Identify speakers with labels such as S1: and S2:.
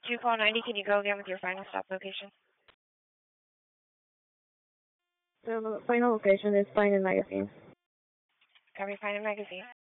S1: 2 call 90, can you go again with your final stop location?
S2: The final location is Pine and Magazine.
S1: Copy, Pine and Magazine.